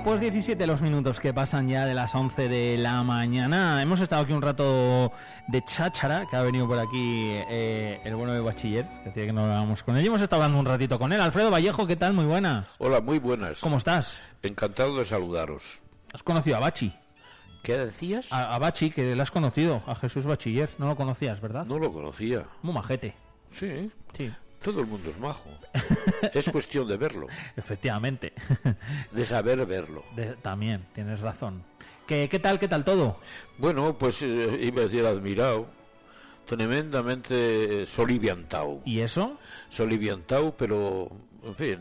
Pues 17 los minutos que pasan ya de las 11 de la mañana. Hemos estado aquí un rato de cháchara, que ha venido por aquí el bueno de Bachiller, que decía que no hablábamos con él. Y hemos estado hablando un ratito con él. Alfredo Vallejo, ¿qué tal? Muy buenas. Hola, muy buenas. ¿Cómo estás? Encantado de saludaros. ¿Has conocido a Bachi? ¿Qué decías? A Bachi, que le has conocido, a Jesús Bachiller. No lo conocías, ¿verdad? No lo conocía. Muy majete. Sí. Sí. Todo el mundo es majo. Es cuestión de verlo. Efectivamente. De saber verlo. También, tienes razón. ¿Qué tal todo? Bueno, pues iba a decir admirado. Tremendamente soliviantado. ¿Y eso? Soliviantado, pero, en fin,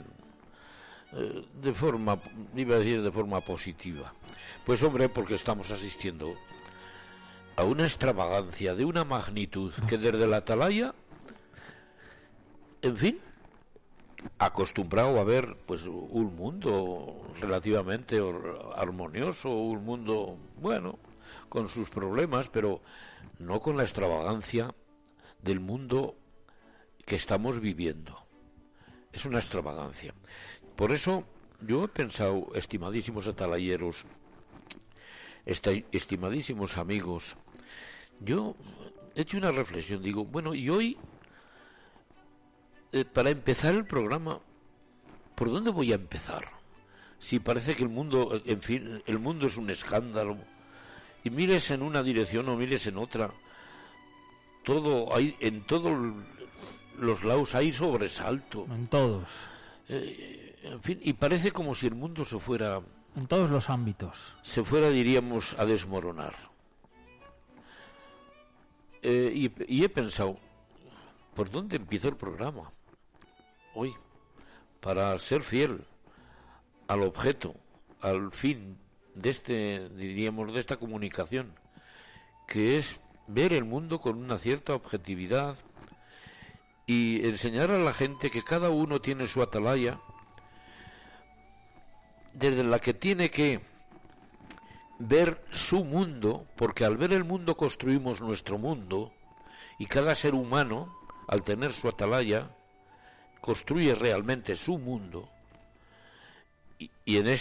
iba a decir de forma positiva. Pues hombre, porque estamos asistiendo a una extravagancia de una magnitud que desde la atalaya, en fin, acostumbrado a ver pues un mundo relativamente armonioso, un mundo, bueno, con sus problemas, pero no con la extravagancia del mundo que estamos viviendo. Es una extravagancia. Por eso yo he pensado, estimadísimos atalayeros, estimadísimos amigos, yo he hecho una reflexión, digo, bueno, y hoy, para empezar el programa, ¿por dónde voy a empezar? Si parece que el mundo, en fin, el mundo es un escándalo, y mires en una dirección o mires en otra, en todos los lados hay sobresalto. En todos. En fin, y parece como si el mundo se fuera... En todos los ámbitos. Se fuera, diríamos, a desmoronar. Y he pensado, ¿por dónde empiezo el programa? Hoy, para ser fiel al objeto, al fin de diríamos, de esta comunicación, que es ver el mundo con una cierta objetividad y enseñar a la gente que cada uno tiene su atalaya, desde la que tiene que ver su mundo, porque al ver el mundo construimos nuestro mundo, y cada ser humano, al tener su atalaya, construye realmente su mundo, y en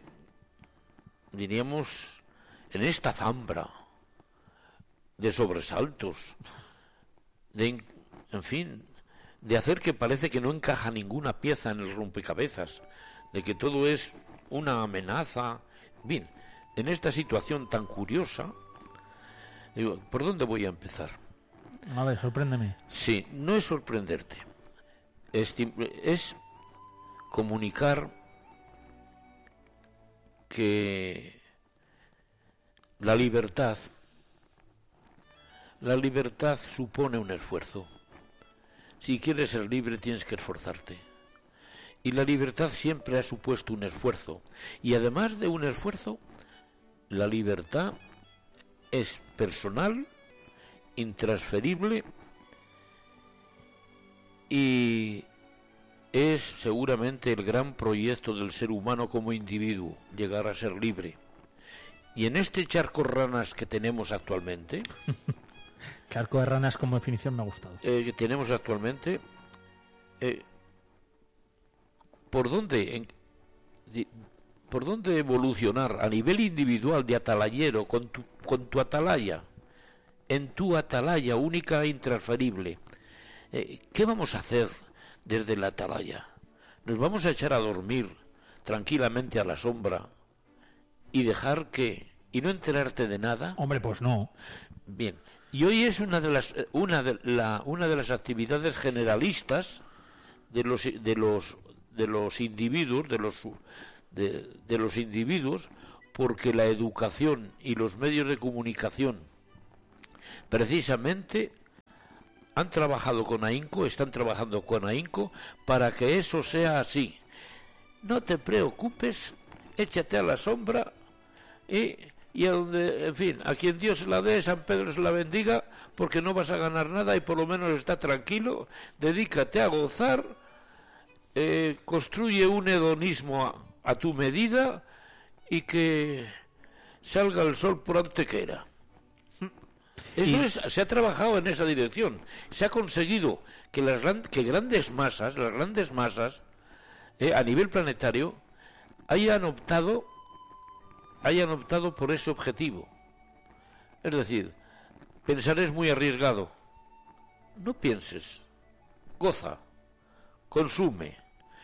diríamos, en esta zambra de sobresaltos, en fin, de hacer que parece que no encaja ninguna pieza en el rompecabezas, de que todo es una amenaza. Bien, en esta situación tan curiosa, digo, ¿por dónde voy a empezar? A ver, sorpréndeme. Sí, no es sorprenderte, es comunicar que la libertad supone un esfuerzo. Si quieres ser libre tienes que esforzarte. Y la libertad siempre ha supuesto un esfuerzo. Y además de un esfuerzo, la libertad es personal, intransferible y es seguramente el gran proyecto del ser humano como individuo, llegar a ser libre. Y en este charco ranas que tenemos actualmente... Charco de ranas como definición me ha gustado. Que tenemos actualmente... ¿Por dónde evolucionar a nivel individual de atalayero con tu atalaya, en tu atalaya única e intransferible? ¿Qué vamos a hacer desde la atalaya? ¿Nos vamos a echar a dormir tranquilamente a la sombra y dejar y no enterarte de nada? Hombre, pues no. Bien, y hoy es una de las actividades generalistas de los individuos, porque la educación y los medios de comunicación precisamente están trabajando con ahínco para que eso sea así. No te preocupes, échate a la sombra y a donde, en fin, a quien Dios se la dé, San Pedro se la bendiga, porque no vas a ganar nada y por lo menos está tranquilo, dedícate a gozar. Construye un hedonismo a tu medida y que salga el sol por antequera. Se ha trabajado en esa dirección. Se ha conseguido que las grandes masas, a nivel planetario, hayan optado hayan optado por ese objetivo. Es decir, pensar es muy arriesgado. No pienses, goza, consume,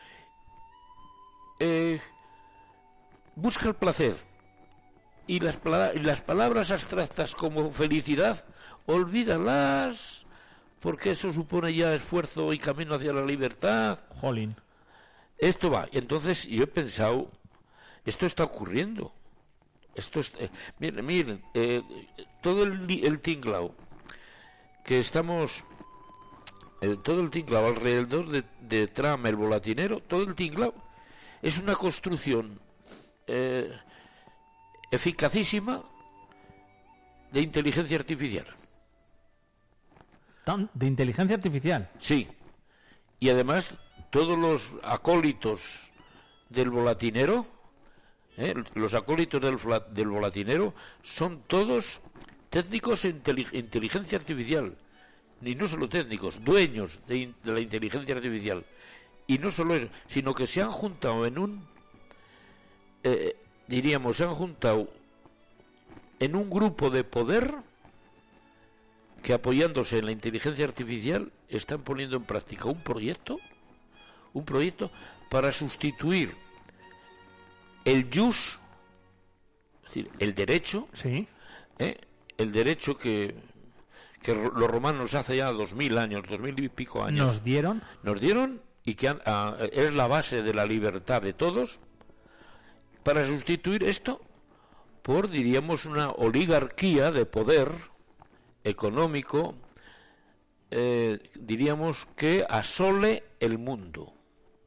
busca el placer, y las palabras abstractas como felicidad, olvídalas, porque eso supone ya esfuerzo y camino hacia la libertad. Jolín. Esto va. Entonces yo he pensado, esto está ocurriendo. Esto es, miren, todo el tinglao que estamos, todo el tinglao alrededor de Trump, el volatinero, todo el tinglao es una construcción eficacísima de inteligencia artificial. ¿De inteligencia artificial? Sí. Y además, todos los acólitos del volatinero, los acólitos del volatinero, son todos técnicos en inteligencia artificial. Y no solo técnicos, dueños de la inteligencia artificial. Y no solo eso, sino que se han juntado en un... se han juntado en un grupo de poder que, apoyándose en la inteligencia artificial, están poniendo en práctica un proyecto para sustituir el jus, es decir, el derecho, sí, el derecho que los romanos hace ya 2000 años, 2000 y pico años nos dieron y que es la base de la libertad de todos, para sustituir esto por, diríamos, una oligarquía de poder económico, diríamos, que asole el mundo.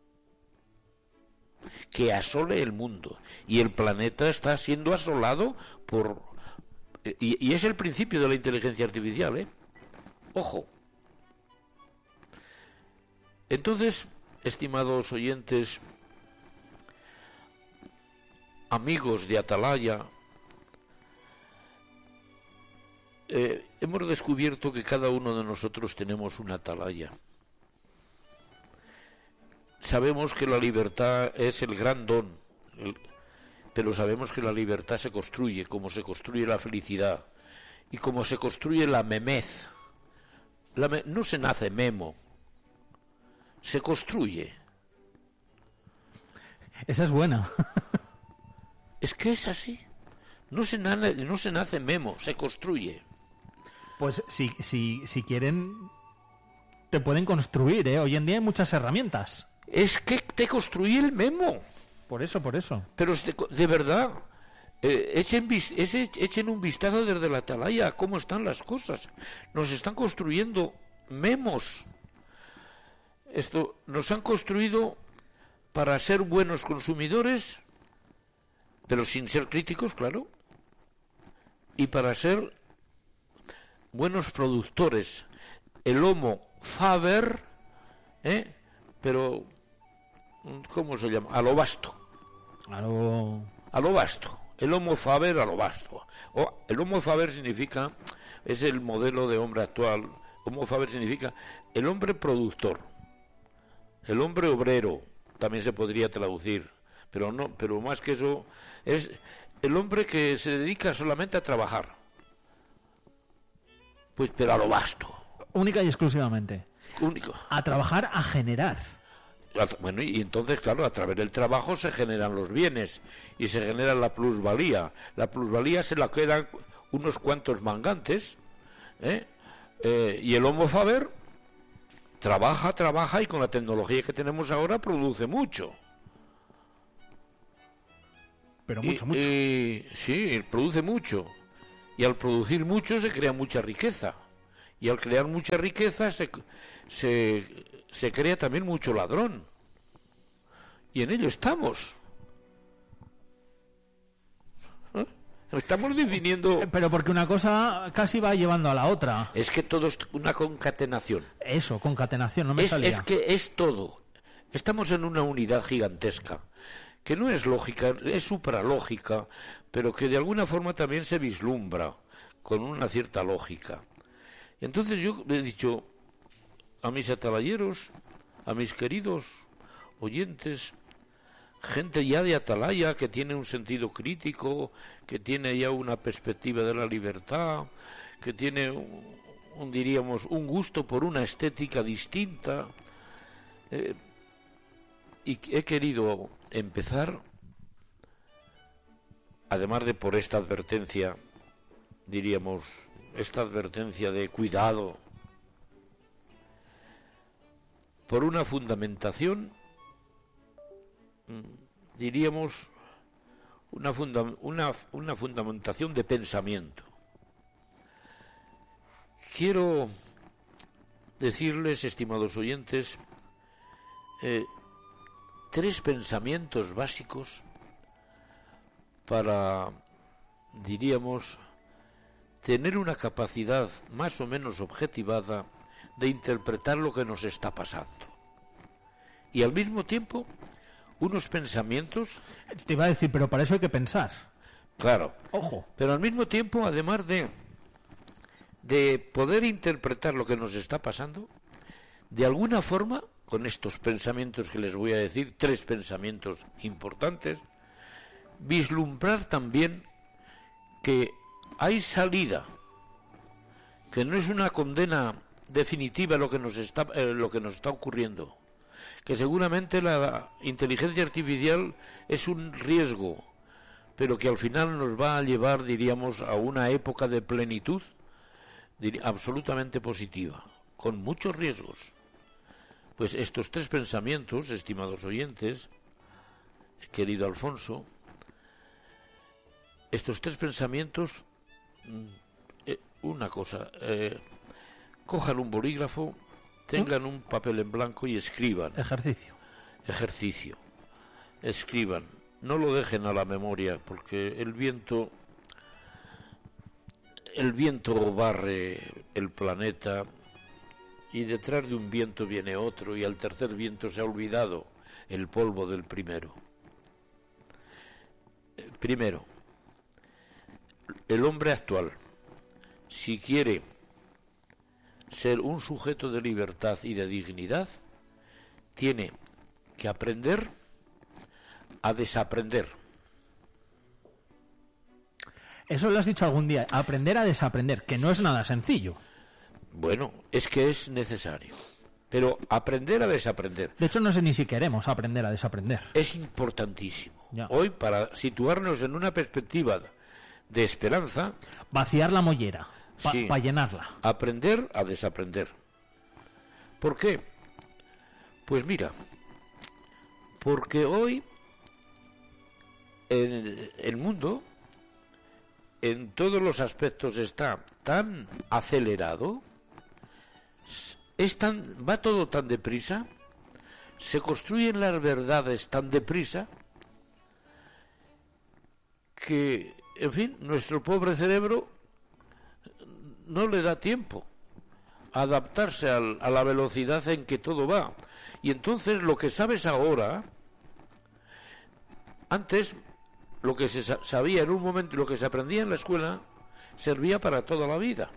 Que asole el mundo. Y el planeta está siendo asolado por... Y es el principio de la inteligencia artificial, ¿eh? Ojo. Entonces, estimados oyentes, amigos de Atalaya, hemos descubierto que cada uno de nosotros tenemos una atalaya. Sabemos que la libertad es el gran don, pero sabemos que la libertad se construye, como se construye la felicidad y como se construye la memez. No se nace memo, se construye. Esa es buena. Es que es así. No se nace memo, se construye. Pues si quieren, te pueden construir, ¿eh? Hoy en día hay muchas herramientas. Es que te construye el memo. Por eso. Pero de verdad, echen un vistazo desde la atalaya a cómo están las cosas. Nos están construyendo memos. Nos han construido para ser buenos consumidores, pero sin ser críticos, claro, y para ser buenos productores. El Homo faber, pero ¿cómo se llama? A lo vasto. A lo vasto. El Homo faber a lo vasto. El Homo faber significa, es el modelo de hombre actual. Homo faber significa el hombre productor, el hombre obrero, también se podría traducir, pero más que eso, es el hombre que se dedica solamente a trabajar. Pues, pero a lo vasto. Única y exclusivamente. Único. A trabajar, a generar. Bueno, y entonces, claro, a través del trabajo se generan los bienes y se genera la plusvalía. La plusvalía se la quedan unos cuantos mangantes, y el Homo faber trabaja y con la tecnología que tenemos ahora produce mucho. Pero mucho. Sí, produce mucho. Y al producir mucho se crea mucha riqueza. Y al crear mucha riqueza se crea también mucho ladrón. Y en ello estamos. Estamos definiendo... Pero porque una cosa casi va llevando a la otra. Es que todo es una concatenación. Eso, concatenación, no me salía. Es que es todo. Estamos en una unidad gigantesca, que no es lógica, es supralógica, pero que de alguna forma también se vislumbra con una cierta lógica. Entonces yo le he dicho a mis atalayeros, a mis queridos oyentes, gente ya de atalaya, que tiene un sentido crítico, que tiene ya una perspectiva de la libertad, que tiene diríamos, un gusto por una estética distinta. Y he querido empezar, además de por esta advertencia, diríamos, esta advertencia de cuidado, por una fundamentación, diríamos, una fundamentación de pensamiento. Quiero decirles, estimados oyentes, 3 pensamientos básicos para, diríamos, tener una capacidad más o menos objetivada de interpretar lo que nos está pasando. Y al mismo tiempo, unos pensamientos... Te iba a decir, pero para eso hay que pensar. Claro. Ojo. Pero al mismo tiempo, además de poder interpretar lo que nos está pasando, de alguna forma, con estos pensamientos que les voy a decir, 3 pensamientos importantes, vislumbrar también que hay salida, que no es una condena definitiva lo que nos está ocurriendo, que seguramente la inteligencia artificial es un riesgo, pero que al final nos va a llevar, diríamos, a una época de plenitud absolutamente positiva, con muchos riesgos. Pues estos 3 pensamientos, estimados oyentes, querido Alfonso, estos 3 pensamientos, una cosa, cojan un bolígrafo, tengan un papel en blanco y escriban. Ejercicio. Escriban. No lo dejen a la memoria, porque el viento barre el planeta, y detrás de un viento viene otro, y al tercer viento se ha olvidado el polvo del primero. Primero, el hombre actual, si quiere ser un sujeto de libertad y de dignidad, tiene que aprender a desaprender. Eso lo has dicho algún día, aprender a desaprender, que no es nada sencillo. Bueno, es que es necesario, pero aprender a desaprender. De hecho, no sé ni si queremos aprender a desaprender. Es importantísimo. Ya. Hoy, para situarnos en una perspectiva de esperanza... Vaciar la mollera, para llenarla. Aprender a desaprender. ¿Por qué? Pues mira, porque hoy el mundo, en todos los aspectos, está tan acelerado, va todo tan deprisa, se construyen las verdades tan deprisa, que, en fin, nuestro pobre cerebro no le da tiempo a adaptarse a la velocidad en que todo va. Y entonces lo que sabes ahora, antes lo que se sabía en un momento, lo que se aprendía en la escuela, servía para toda la vida.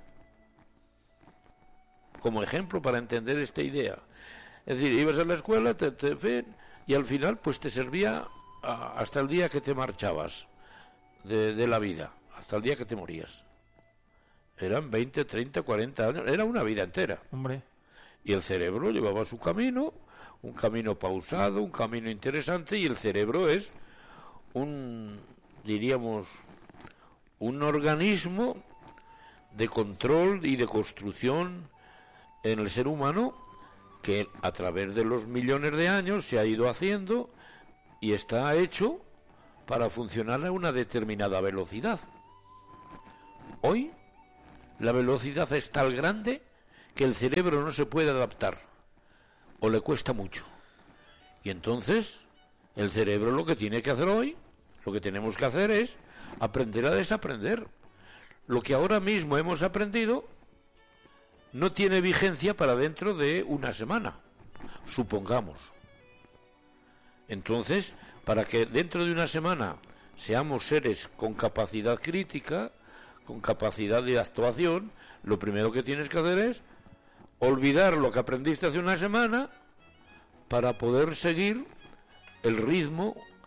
Como ejemplo para entender esta idea. Es decir, ibas a la escuela, y al final pues te servía hasta el día que te marchabas de la vida, hasta el día que te morías. Eran 20, 30, 40 años, era una vida entera. Hombre. Y el cerebro llevaba su camino, un camino pausado, un camino interesante, y el cerebro es diríamos, un organismo de control y de construcción en el ser humano que a través de los millones de años se ha ido haciendo y está hecho para funcionar a una determinada velocidad. Hoy la velocidad es tan grande que el cerebro no se puede adaptar o le cuesta mucho. Y entonces el cerebro lo que tiene que hacer hoy, lo que tenemos que hacer es aprender a desaprender. Lo que ahora mismo hemos aprendido no tiene vigencia para dentro de una semana, supongamos. Entonces, para que dentro de una semana seamos seres con capacidad crítica, con capacidad de actuación, lo primero que tienes que hacer es olvidar lo que aprendiste hace una semana para poder seguir el ritmo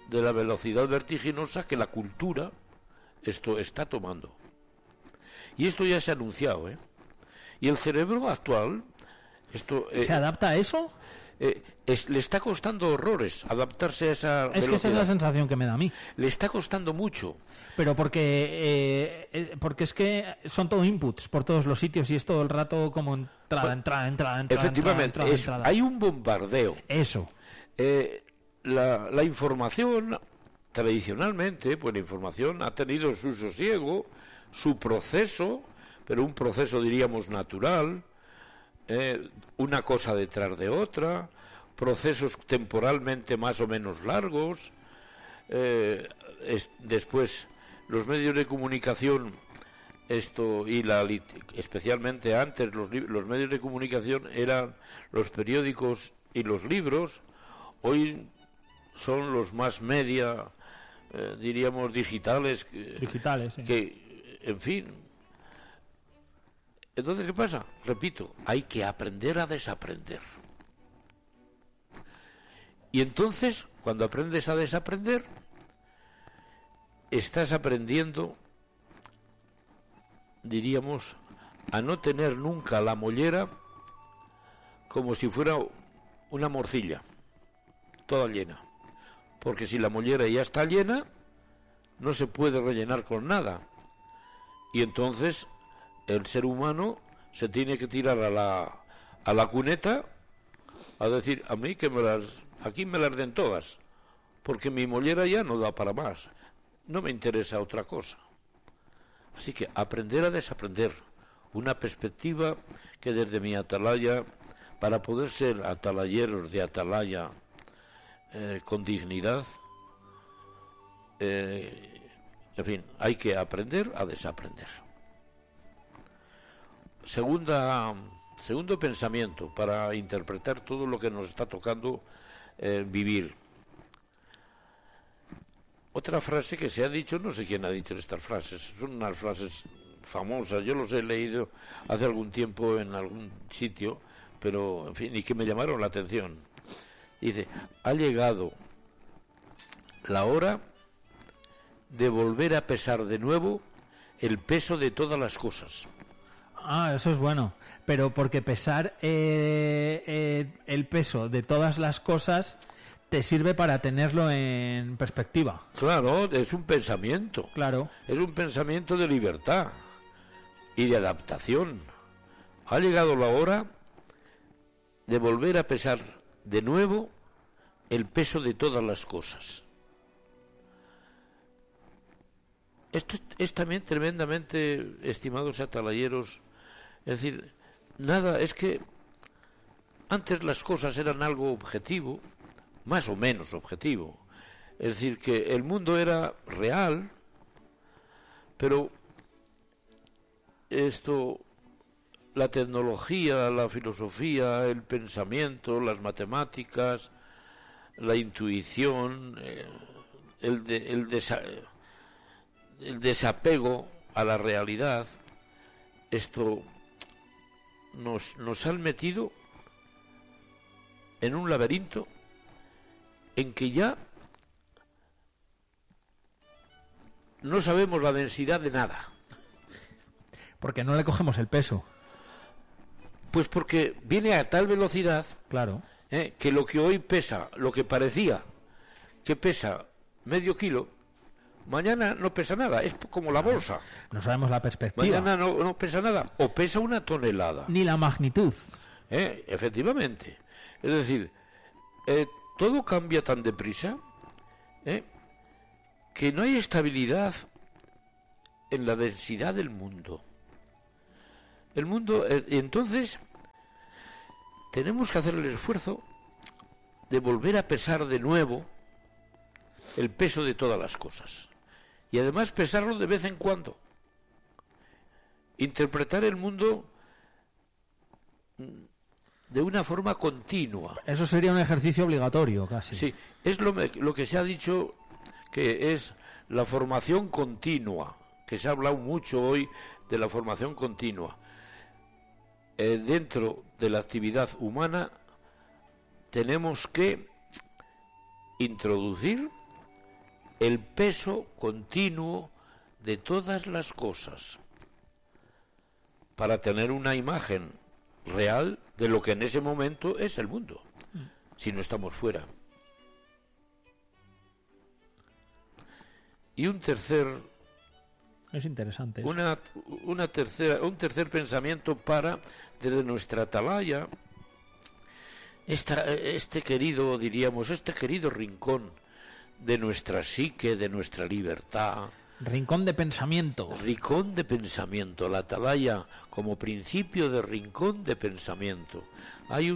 de la velocidad vertiginosa que la cultura esto está tomando. Y esto ya se ha anunciado, ¿eh? Y el cerebro actual, ¿se adapta a eso? Le está costando horrores adaptarse a esa velocidad. Es que esa es la sensación que me da a mí. Le está costando mucho. Pero porque es que son todo inputs por todos los sitios y es todo el rato como entrada. Efectivamente, entrada. Hay un bombardeo. Eso. La información, tradicionalmente, pues la información ha tenido su sosiego, su proceso, pero un proceso, diríamos, natural, una cosa detrás de otra, procesos temporalmente más o menos largos. Después, los medios de comunicación, especialmente antes, los medios de comunicación eran los periódicos y los libros. Hoy son los más media, diríamos, digitales. Digitales, sí. Que, en fin. Entonces, ¿qué pasa? Repito, hay que aprender a desaprender. Y entonces, cuando aprendes a desaprender, estás aprendiendo, diríamos, a no tener nunca la mollera como si fuera una morcilla, toda llena. Porque si la mollera ya está llena, no se puede rellenar con nada. Y entonces el ser humano se tiene que tirar a la cuneta a decir, a mí que aquí me las den todas, porque mi mollera ya no da para más, no me interesa otra cosa. Así que aprender a desaprender, una perspectiva que desde mi atalaya, para poder ser atalayeros de atalaya con dignidad, en fin, hay que aprender a desaprender. Segundo pensamiento para interpretar todo lo que nos está tocando vivir. Otra frase que se ha dicho, no sé quién ha dicho estas frases, son unas frases famosas, yo los he leído hace algún tiempo en algún sitio, pero en fin, y que me llamaron la atención. Dice, ha llegado la hora de volver a pesar de nuevo el peso de todas las cosas. Ah, eso es bueno, pero porque pesar el peso de todas las cosas te sirve para tenerlo en perspectiva. Claro, es un pensamiento. Claro. Es un pensamiento de libertad y de adaptación. Ha llegado la hora de volver a pesar de nuevo el peso de todas las cosas. Esto es también tremendamente, estimados atalayeros, es decir, nada, es que antes las cosas eran algo objetivo, más o menos objetivo, es decir, que el mundo era real, pero la tecnología, la filosofía, el pensamiento, las matemáticas, la intuición, el desapego a la realidad, esto nos han metido en un laberinto en que ya no sabemos la densidad de nada. Porque no le cogemos el peso. Pues porque viene a tal velocidad, claro, que lo que hoy pesa, lo que parecía que pesa medio kilo, mañana no pesa nada, es como la bolsa. No sabemos la perspectiva. Mañana no pesa nada, o pesa una tonelada. Ni la magnitud. Efectivamente. Es decir, todo cambia tan deprisa que no hay estabilidad en la densidad del mundo. El mundo, entonces, tenemos que hacer el esfuerzo de volver a pesar de nuevo el peso de todas las cosas. Y además pesarlo de vez en cuando. Interpretar el mundo de una forma continua. Eso sería un ejercicio obligatorio, casi. Sí, es lo que se ha dicho que es la formación continua, que se ha hablado mucho hoy de la formación continua. Dentro de la actividad humana tenemos que introducir el peso continuo de todas las cosas, para tener una imagen real de lo que en ese momento es el mundo, si no estamos fuera. Y un tercer... Es interesante eso. Un tercer pensamiento para, desde nuestra atalaya, este querido rincón de nuestra psique, de nuestra libertad. Rincón de pensamiento. Rincón de pensamiento, la atalaya como principio de rincón de pensamiento. Hay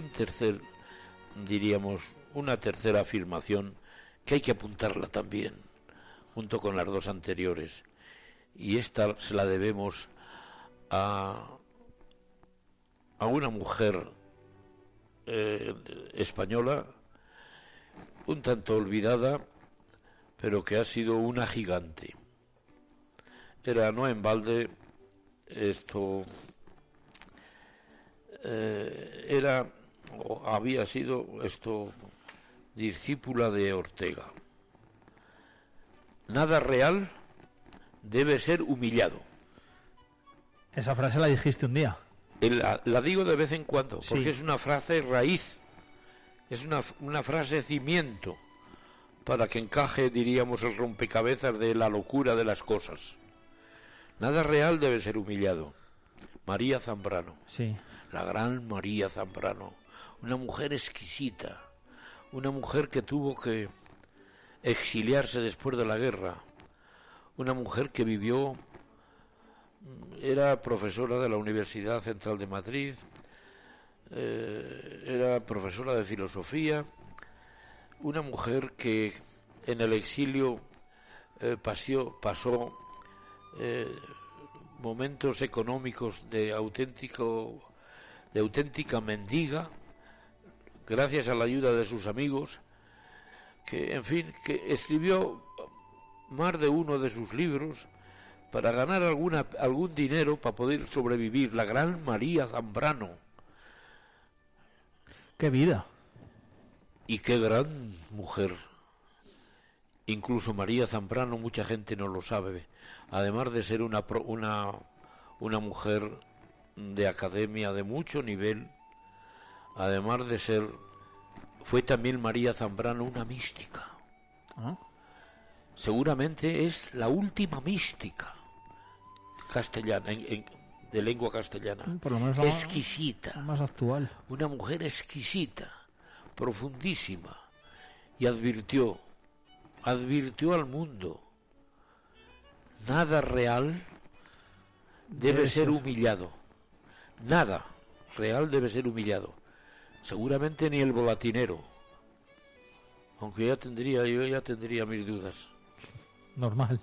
una tercera afirmación que hay que apuntarla también, junto con las dos anteriores. Y esta se la debemos a una mujer española, un tanto olvidada, pero que ha sido una gigante. No en balde, había sido discípula de Ortega. Nada real debe ser humillado. Esa frase la dijiste un día. La digo de vez en cuando, porque sí. Es una frase raíz, es una frase cimiento para que encaje, diríamos, el rompecabezas de la locura de las cosas. Nada real debe ser humillado. María Zambrano, sí. La gran María Zambrano, una mujer exquisita, una mujer que tuvo que exiliarse después de la guerra, una mujer que vivió, era profesora de la Universidad Central de Madrid, era profesora de filosofía, una mujer que en el exilio pasó momentos económicos de auténtica mendiga, gracias a la ayuda de sus amigos, que escribió más de uno de sus libros para ganar algún dinero para poder sobrevivir. La gran María Zambrano. ¡Qué vida! Y qué gran mujer. Incluso María Zambrano, mucha gente no lo sabe, además de ser una mujer de academia de mucho nivel, además de ser, fue también María Zambrano una mística. ¿Ah? Seguramente es la última mística castellana, de lengua castellana. Por lo menos exquisita. Más actual. Una mujer exquisita, profundísima, y advirtió al mundo: nada real debe ser humillado. Nada real debe ser humillado. Seguramente ni el volatinero, aunque yo ya tendría mis dudas. Normal.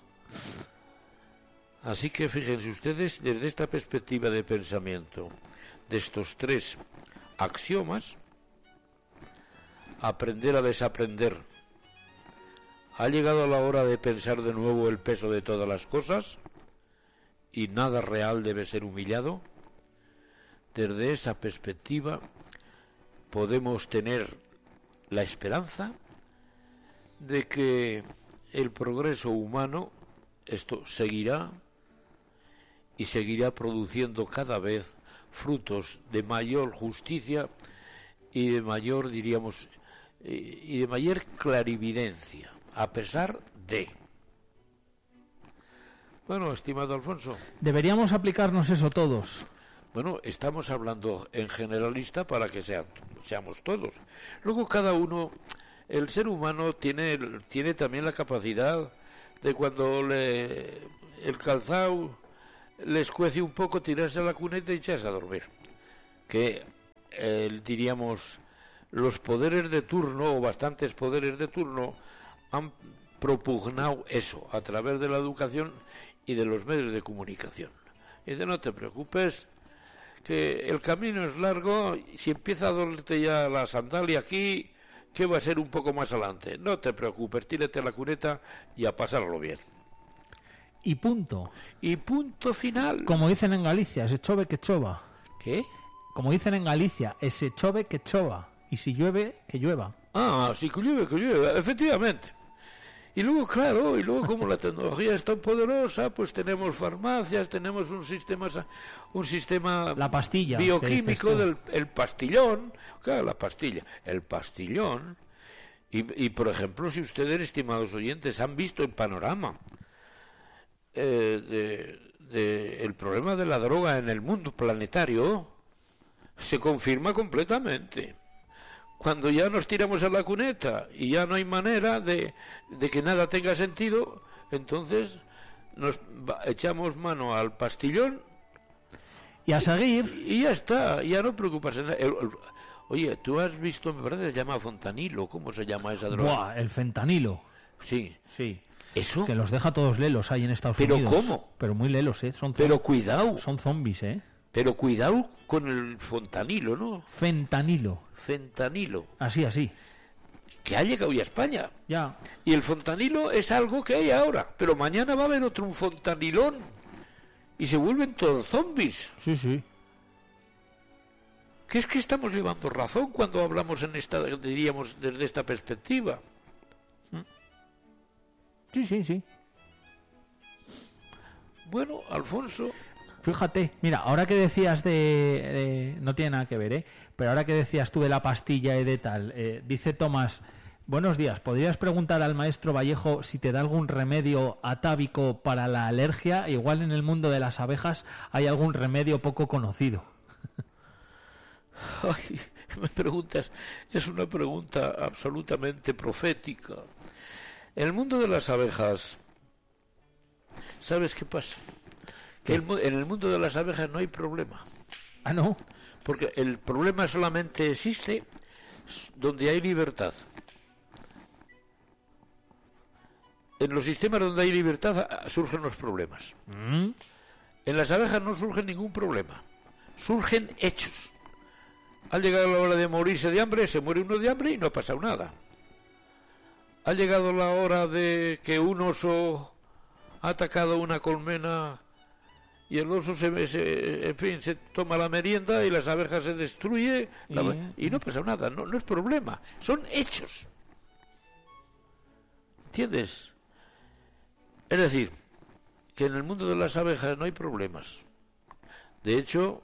Así que fíjense ustedes, desde esta perspectiva de pensamiento, de estos tres axiomas, aprender a desaprender. Ha llegado la hora de pensar de nuevo el peso de todas las cosas, y nada real debe ser humillado. Desde esa perspectiva podemos tener la esperanza de que el progreso humano seguirá y seguirá produciendo cada vez frutos de mayor justicia y de mayor, y de mayor clarividencia, a pesar de... Bueno, estimado Alfonso. Deberíamos aplicarnos eso todos. Bueno, estamos hablando en generalista para que seamos todos. Luego cada uno, el ser humano tiene también la capacidad de, cuando el calzado le escuece un poco, tirarse a la cuneta y echarse a dormir. Que diríamos, los poderes de turno, o bastantes poderes de turno, han propugnado eso a través de la educación y de los medios de comunicación. Y dice: no te preocupes, que el camino es largo, si empieza a dolerte ya la sandalia aquí, que va a ser un poco más adelante. No te preocupes, tírate a la cuneta y a pasarlo bien. Y punto. Y punto final. Como dicen en Galicia, se chove que chova. ¿Qué? Como dicen en Galicia, ese chove que chova. Y si llueve, que llueva. Ah, sí, que llueve, efectivamente. Y luego, claro, como la tecnología es tan poderosa, pues tenemos farmacias, tenemos un sistema la pastilla bioquímico del el pastillón, claro, la pastilla, el pastillón. Y por ejemplo, si ustedes, estimados oyentes, han visto el panorama el problema de la droga en el mundo planetario, se confirma completamente. Cuando ya nos tiramos a la cuneta y ya no hay manera de que nada tenga sentido, entonces nos echamos mano al pastillón y a seguir. Y ya está, ya no preocuparse. Oye, tú has visto, me parece que se llama fontanilo, ¿cómo se llama esa droga? Buah, el fentanilo. Sí. Sí. ¿Eso? Que los deja todos lelos ahí en Estados Unidos. ¿Pero cómo? Pero muy lelos, ¿eh? Pero cuidado. Son zombies, ¿eh? Pero cuidado con el fontanilo, ¿no? Fentanilo. Fentanilo. Así. Que ha llegado ya a España. Ya. Y el fontanilo es algo que hay ahora. Pero mañana va a haber otro, un fontanilón. Y se vuelven todos zombies. Sí. Que es que estamos llevando razón cuando hablamos diríamos, desde esta perspectiva. Sí. Bueno, Alfonso. Fíjate, mira, ahora que decías no tiene nada que ver, ¿eh? Pero ahora que decías tú de la pastilla y de tal, dice Tomás, buenos días, ¿podrías preguntar al maestro Vallejo si te da algún remedio atávico para la alergia? Igual en el mundo de las abejas hay algún remedio poco conocido. Ay, me preguntas, es una pregunta absolutamente profética. En el mundo de las abejas, ¿sabes qué pasa? Que en el mundo de las abejas no hay problema. Ah, ¿no? Porque el problema solamente existe donde hay libertad. En los sistemas donde hay libertad surgen los problemas. En las abejas no surge ningún problema. Surgen hechos. Al llegar la hora de morirse de hambre, se muere uno de hambre y no ha pasado nada. Ha llegado la hora de que un oso ha atacado una colmena y el oso se toma la merienda y las abejas se destruye y no ha pasado nada. No es problema, son hechos. ¿Entiendes? Es decir, que en el mundo de las abejas no hay problemas. De hecho,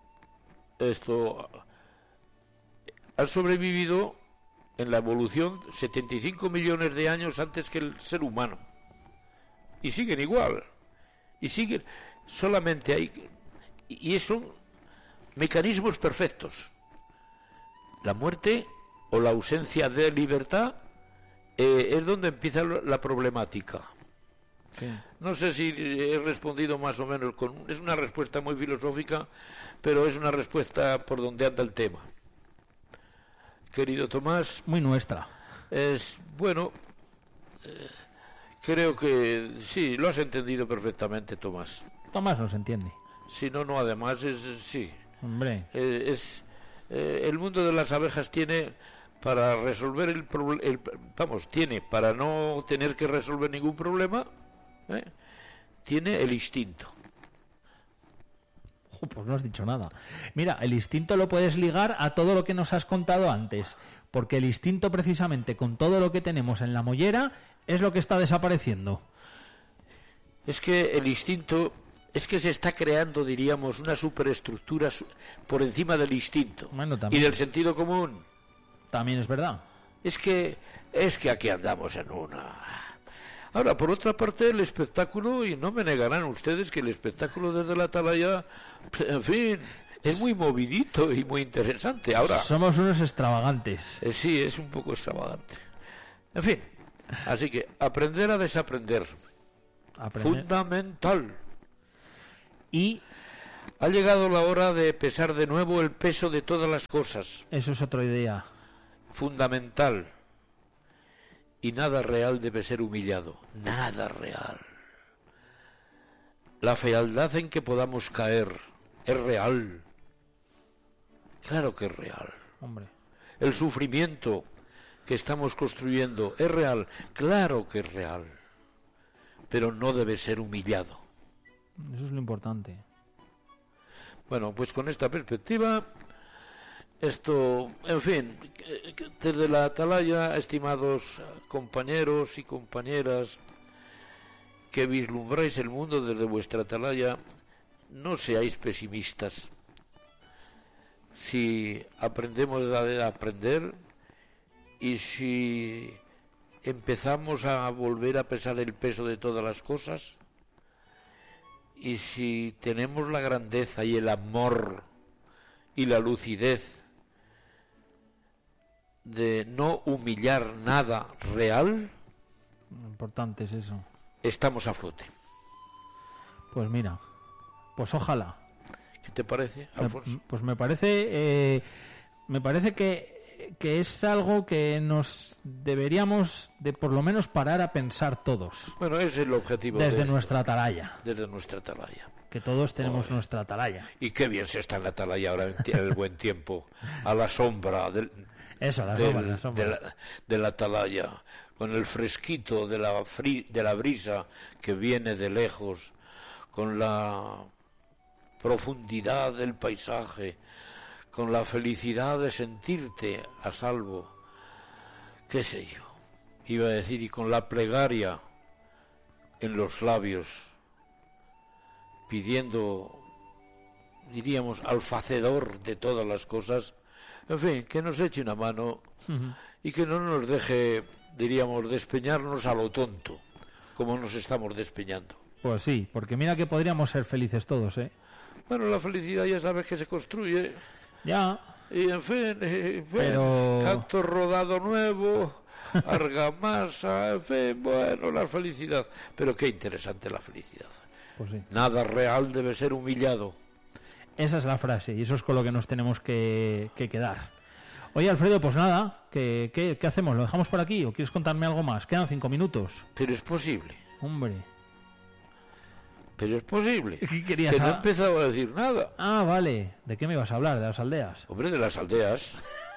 han sobrevivido en la evolución 75 millones de años antes que el ser humano. Y siguen igual. Y siguen, solamente hay... Y son mecanismos perfectos. La muerte o la ausencia de libertad es donde empieza la problemática. Sí. No sé si he respondido más o menos es una respuesta muy filosófica, pero es una respuesta por donde anda el tema. Querido Tomás, muy nuestra. Bueno, creo que sí, lo has entendido perfectamente, Tomás. Tomás nos entiende. Si no, además sí. Hombre. El mundo de las abejas tiene para resolver el problema, tiene para no tener que resolver ningún problema, tiene el instinto. Pues no has dicho nada. Mira, el instinto lo puedes ligar a todo lo que nos has contado antes, porque el instinto precisamente con todo lo que tenemos en la mollera es lo que está desapareciendo. Es que el instinto, es que se está creando, diríamos, una superestructura por encima del instinto y del sentido común. También es verdad. Es que aquí andamos en una... Ahora, por otra parte, el espectáculo, y no me negarán ustedes que el espectáculo desde la atalaya, en fin, es muy movidito y muy interesante. Ahora, somos unos extravagantes. Sí, es un poco extravagante. En fin, así que aprender a desaprender. Fundamental. Y ha llegado la hora de pesar de nuevo el peso de todas las cosas. Eso es otra idea. Fundamental. Y nada real debe ser humillado. Nada real. La fealdad en que podamos caer es real. Claro que es real. Hombre. El sufrimiento que estamos construyendo es real. Claro que es real. Pero no debe ser humillado. Eso es lo importante. Bueno, pues con esta perspectiva Esto, en fin, desde la atalaya, estimados compañeros y compañeras que vislumbráis el mundo desde vuestra atalaya, no seáis pesimistas. Si aprendemos a aprender y si empezamos a volver a pesar el peso de todas las cosas, y si tenemos la grandeza y el amor y la lucidez de no humillar nada real, Importante es eso. estamos a flote. Pues mira, pues ojalá. ¿Qué te parece, Alfonso? Pues me parece que es algo que nos deberíamos de por lo menos parar a pensar todos. Bueno, ese es el objetivo. Desde nuestra atalaya. Desde nuestra atalaya. Que todos tenemos nuestra atalaya. Y qué bien se está en la atalaya ahora en el buen tiempo, a la sombra Eso, la sombra. de la atalaya, con el fresquito de la brisa que viene de lejos, con la profundidad del paisaje, con la felicidad de sentirte a salvo, qué sé yo, iba a decir, y con la plegaria en los labios, pidiendo, diríamos, al facedor de todas las cosas, en fin, que nos eche una mano y que no nos deje, diríamos, despeñarnos a lo tonto, como nos estamos despeñando. Pues sí, porque mira que podríamos ser felices todos, ¿eh? Bueno, la felicidad ya sabes que se construye. Ya. Y en fin, Pero... canto rodado nuevo, argamasa, en fin, bueno, la felicidad. Pero qué interesante la felicidad. Pues sí. Nada real debe ser humillado. Esa es la frase y eso es con lo que nos tenemos que quedar. Oye, Alfredo, pues nada, ¿qué hacemos? ¿Lo dejamos por aquí o quieres contarme algo más? Quedan 5 minutos. Pero es posible. Hombre. Pero es posible. ¿Qué querías que no he empezado a decir nada. Ah, vale. ¿De qué me ibas a hablar? ¿De las aldeas? Hombre, de las aldeas.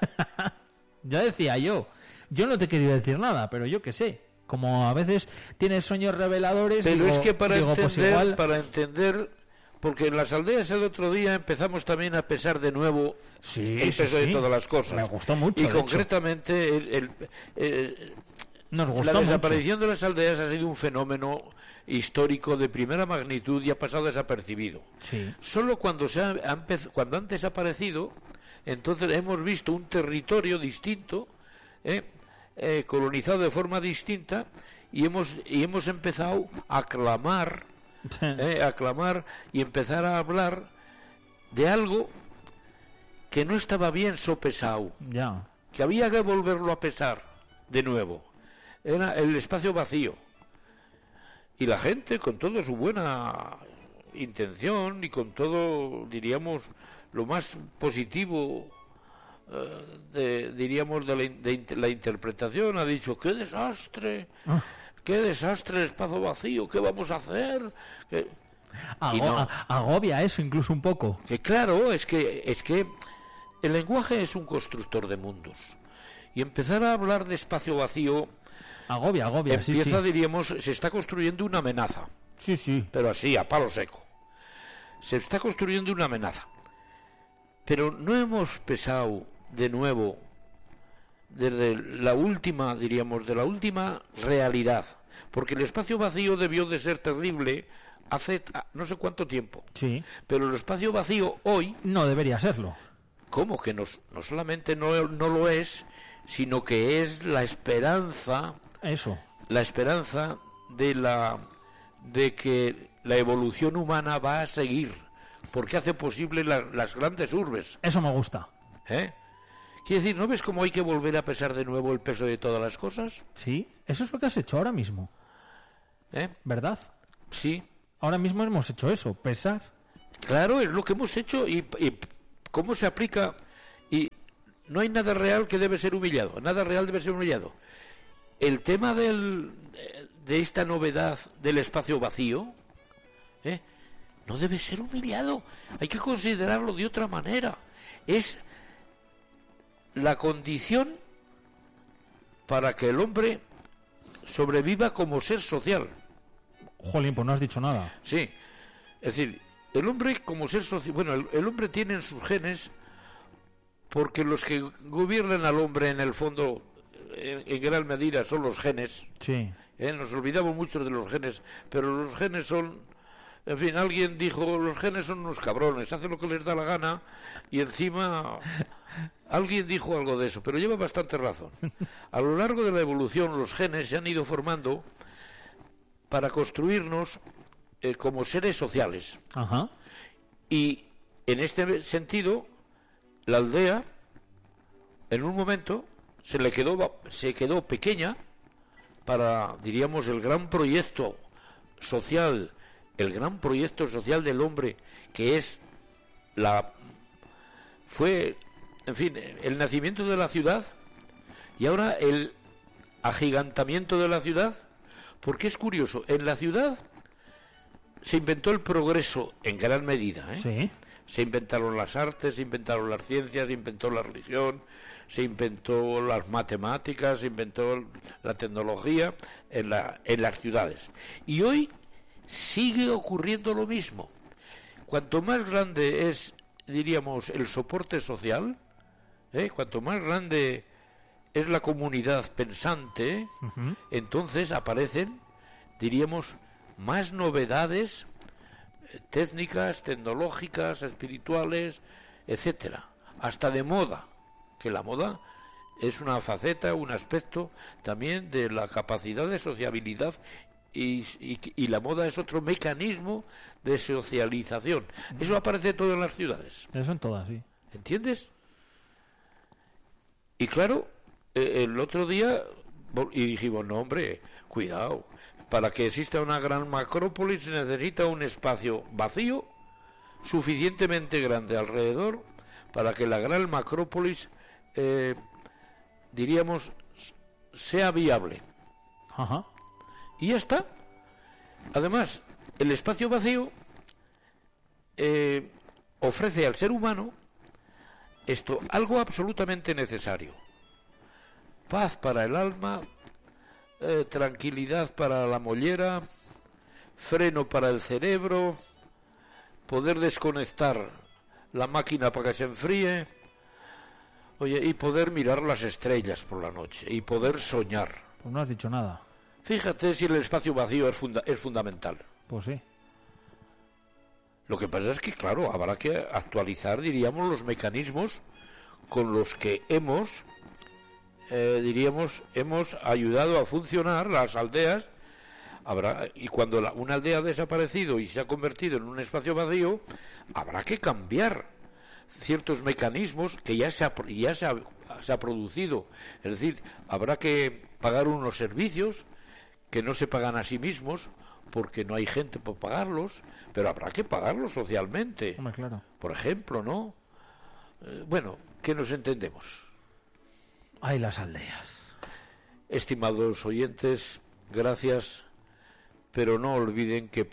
Ya decía yo. Yo no te quería decir nada, pero yo qué sé. Como a veces tienes sueños reveladores... Pero digo, es que para pues entender... Porque en las aldeas el otro día empezamos también a pesar de nuevo el peso de todas las cosas. Me gustó mucho. Y concretamente nos gustó la desaparición mucho de las aldeas ha sido un fenómeno histórico de primera magnitud y ha pasado desapercibido. Sí. Solo cuando cuando han desaparecido, entonces hemos visto un territorio distinto, colonizado de forma distinta, y hemos empezado a clamar y empezar a hablar de algo que no estaba bien sopesado, ya, que había que volverlo a pesar de nuevo. Era el espacio vacío. Y la gente, con toda su buena intención y con todo, diríamos, lo más positivo, diríamos, de la interpretación, ha dicho, ¡qué desastre! ¡Qué desastre el espacio vacío! ¿Qué vamos a hacer? Agobia eso incluso un poco. Que claro, es que el lenguaje es un constructor de mundos. Y empezar a hablar de espacio vacío... Agobia, empieza, sí. Diríamos, se está construyendo una amenaza. Sí. Pero así, a palo seco. Se está construyendo una amenaza. Pero no hemos pesado de nuevo desde la última, diríamos, de la última realidad. Porque el espacio vacío debió de ser terrible hace no sé cuánto tiempo. Sí. Pero el espacio vacío hoy... no debería serlo. ¿Cómo? Que no solamente no lo es, sino que es la esperanza... Eso. La esperanza de que la evolución humana va a seguir, porque hace posible las grandes urbes. Eso me gusta. Quiere decir, ¿no ves cómo hay que volver a pesar de nuevo el peso de todas las cosas? Sí, eso es lo que has hecho ahora mismo. ¿Verdad? Sí. Ahora mismo hemos hecho eso, pesar. Claro, es lo que hemos hecho y cómo se aplica. Y no hay nada real que debe ser humillado, nada real debe ser humillado. El tema de esta novedad del espacio vacío no debe ser humillado, hay que considerarlo de otra manera. Es la condición para que el hombre sobreviva como ser social. Jolín, pues no has dicho nada. Sí, es decir, el hombre como ser social, bueno, el hombre tiene en sus genes porque los que gobiernan al hombre en el fondo, en gran medida, son los genes. Sí. Nos olvidamos mucho de los genes, pero los genes son, en fin, alguien dijo, los genes son unos cabrones, hacen lo que les da la gana y encima alguien dijo algo de eso, pero lleva bastante razón. A lo largo de la evolución los genes se han ido formando para construirnos como seres sociales. Ajá. Y en este sentido, la aldea, en un momento, se quedó pequeña para, diríamos, el gran proyecto social del hombre, que es fue, en fin, el nacimiento de la ciudad y ahora el agigantamiento de la ciudad, porque es curioso, en la ciudad se inventó el progreso en gran medida, ¿eh? Sí. Se inventaron las artes, se inventaron las ciencias, se inventó la religión, se inventó las matemáticas, se inventó la tecnología en las ciudades. Y hoy sigue ocurriendo lo mismo. Cuanto más grande es, diríamos, el soporte social, cuanto más grande es la comunidad pensante, Uh-huh. entonces aparecen, diríamos, más novedades técnicas, tecnológicas, espirituales, etcétera, hasta de moda, que la moda es una faceta, un aspecto también de la capacidad de sociabilidad y la moda es otro mecanismo de socialización. Eso aparece todo en las ciudades. Eso en todas, sí. ¿Entiendes? Y claro, el otro día y dijimos, no hombre, cuidado, para que exista una gran macrópolis se necesita un espacio vacío suficientemente grande alrededor para que la gran macrópolis, diríamos, sea viable. Ajá. Y ya está. Además, el espacio vacío ofrece al ser humano algo absolutamente necesario: paz para el alma, tranquilidad para la mollera, freno para el cerebro, poder desconectar la máquina para que se enfríe, y poder mirar las estrellas por la noche y poder soñar. Pues no has dicho nada. Fíjate si el espacio vacío es fundamental. Pues sí. Lo que pasa es que, claro, habrá que actualizar, diríamos, los mecanismos con los que hemos ayudado a funcionar las aldeas. Y cuando una aldea ha desaparecido y se ha convertido en un espacio vacío, habrá que cambiar ciertos mecanismos que ya se ha producido. Es decir, habrá que pagar unos servicios que no se pagan a sí mismos porque no hay gente para pagarlos, pero habrá que pagarlos socialmente. Hombre, claro. Por ejemplo, ¿no? Bueno, que nos entendemos. Ay, las aldeas. Estimados oyentes, gracias, pero no olviden que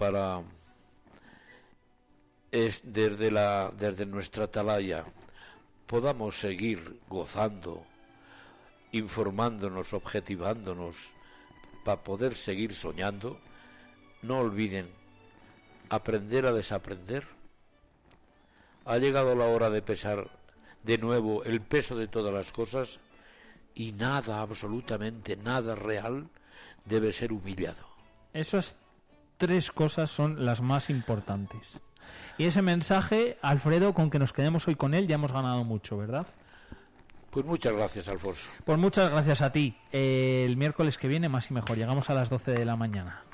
desde nuestra atalaya podamos seguir gozando, informándonos, objetivándonos, para poder seguir soñando, no olviden aprender a desaprender. Ha llegado la hora de pesar de nuevo el peso de todas las cosas y nada, absolutamente nada real debe ser humillado. Esas tres cosas son las más importantes. Y ese mensaje, Alfredo, con que nos quedemos hoy con él, ya hemos ganado mucho, ¿verdad? Pues muchas gracias, Alfonso. Pues muchas gracias a ti. El miércoles que viene, más y mejor. Llegamos a las 12 de la mañana.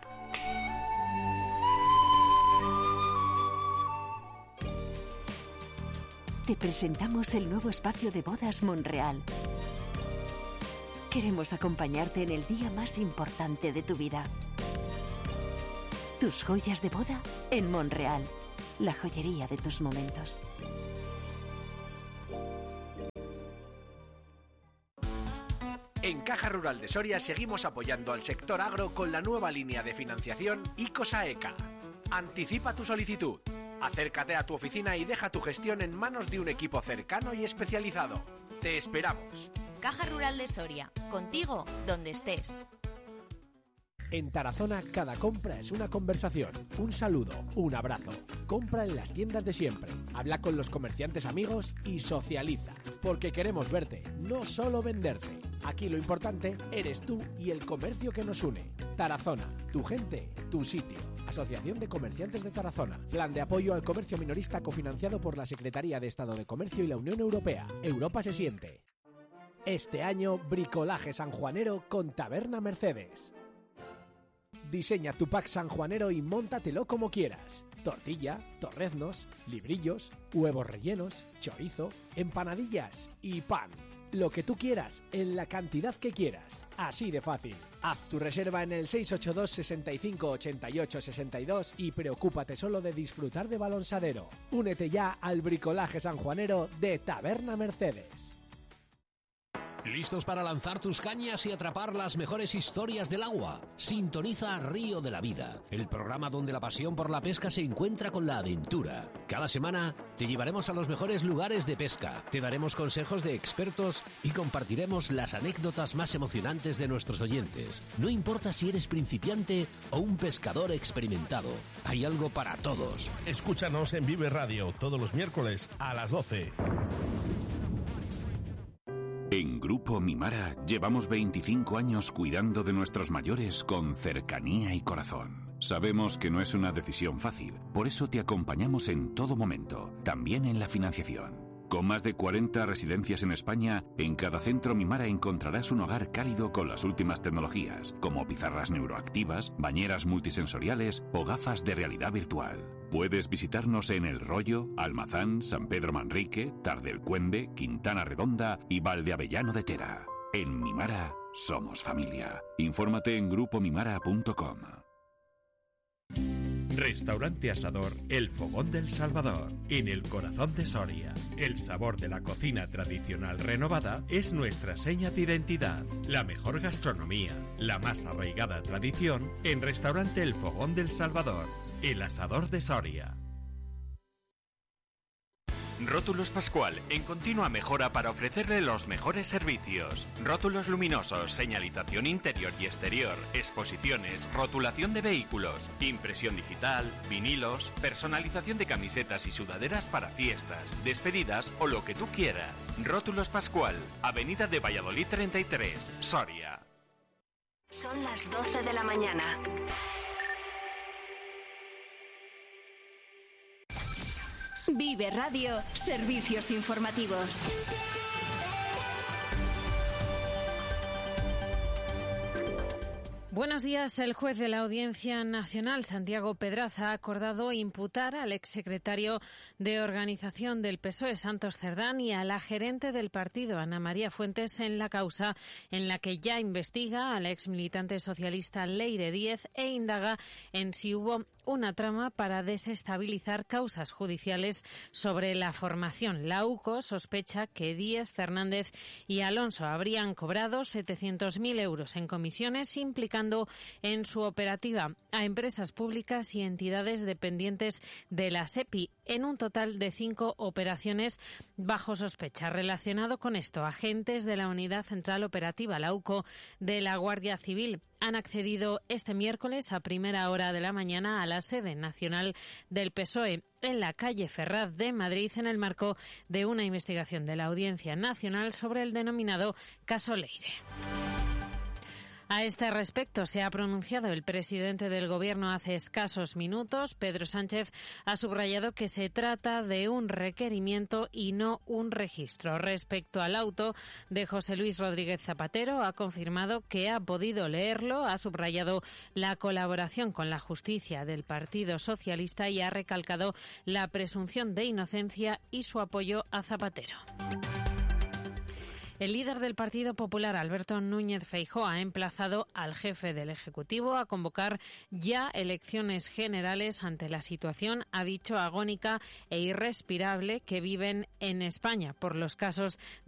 Te presentamos el nuevo espacio de bodas Monreal. Queremos acompañarte en el día más importante de tu vida. Tus joyas de boda en Monreal, la joyería de tus momentos. En Caja Rural de Soria seguimos apoyando al sector agro con la nueva línea de financiación ICOSAECA. Anticipa tu solicitud. Acércate a tu oficina y deja tu gestión en manos de un equipo cercano y especializado. Te esperamos. Caja Rural de Soria, contigo donde estés. En Tarazona, cada compra es una conversación, un saludo, un abrazo. Compra en las tiendas de siempre, habla con los comerciantes amigos y socializa. Porque queremos verte, no solo venderte. Aquí lo importante eres tú y el comercio que nos une. Tarazona, tu gente, tu sitio. Asociación de Comerciantes de Tarazona. Plan de apoyo al comercio minorista cofinanciado por la Secretaría de Estado de Comercio y la Unión Europea. Europa se siente. Este año, bricolaje sanjuanero con Taberna Mercedes. Diseña tu pack sanjuanero y móntatelo como quieras. Tortilla, torreznos, librillos, huevos rellenos, chorizo, empanadillas y pan. Lo que tú quieras, en la cantidad que quieras. Así de fácil. Haz tu reserva en el 682 65 88 62 y preocúpate solo de disfrutar de balonsadero. Únete ya al bricolaje sanjuanero de Taberna Mercedes. ¿Listos para lanzar tus cañas y atrapar las mejores historias del agua? Sintoniza Río de la Vida, el programa donde la pasión por la pesca se encuentra con la aventura. Cada semana te llevaremos a los mejores lugares de pesca, te daremos consejos de expertos y compartiremos las anécdotas más emocionantes de nuestros oyentes. No importa si eres principiante o un pescador experimentado, hay algo para todos. Escúchanos en Vive Radio todos los miércoles a las 12. En Grupo Mimara llevamos 25 años cuidando de nuestros mayores con cercanía y corazón. Sabemos que no es una decisión fácil, por eso te acompañamos en todo momento, también en la financiación. Con más de 40 residencias en España, en cada centro Mimara encontrarás un hogar cálido con las últimas tecnologías, como pizarras neuroactivas, bañeras multisensoriales o gafas de realidad virtual. Puedes visitarnos en El Rollo, Almazán, San Pedro Manrique, Tardelcuende, Quintana Redonda y Valdeavellano de Tera. En Mimara somos familia. Infórmate en grupomimara.com. Restaurante Asador El Fogón del Salvador, en el corazón de Soria. El sabor de la cocina tradicional renovada es nuestra seña de identidad. La mejor gastronomía, la más arraigada tradición en Restaurante El Fogón del Salvador, el asador de Soria. Rótulos Pascual, en continua mejora para ofrecerle los mejores servicios. Rótulos luminosos, señalización interior y exterior, exposiciones, rotulación de vehículos, impresión digital, vinilos, personalización de camisetas y sudaderas para fiestas, despedidas o lo que tú quieras. Rótulos Pascual, Avenida de Valladolid 33, Soria. Son las 12 de la mañana. Vive Radio, servicios informativos. Buenos días. El juez de la Audiencia Nacional, Santiago Pedraza, ha acordado imputar al exsecretario de Organización del PSOE, Santos Cerdán, y a la gerente del partido, Ana María Fuentes, en la causa en la que ya investiga al exmilitante socialista Leire Díez e indaga en si hubo una trama para desestabilizar causas judiciales sobre la formación. La UCO sospecha que Díez, Fernández y Alonso habrían cobrado 700.000 euros en comisiones, implicando en su operativa a empresas públicas y entidades dependientes de la SEPI, en un total de 5 operaciones bajo sospecha. Relacionado con esto, agentes de la Unidad Central Operativa, la UCO, de la Guardia Civil, han accedido este miércoles a primera hora de la mañana a la sede nacional del PSOE en la calle Ferraz de Madrid, en el marco de una investigación de la Audiencia Nacional sobre el denominado caso Leire. A este respecto se ha pronunciado el presidente del Gobierno hace escasos minutos. Pedro Sánchez ha subrayado que se trata de un requerimiento y no un registro. Respecto al auto de José Luis Rodríguez Zapatero, ha confirmado que ha podido leerlo, ha subrayado la colaboración con la justicia del Partido Socialista y ha recalcado la presunción de inocencia y su apoyo a Zapatero. El líder del Partido Popular, Alberto Núñez Feijóo, ha emplazado al jefe del Ejecutivo a convocar ya elecciones generales ante la situación, ha dicho, agónica e irrespirable que viven en España por los casos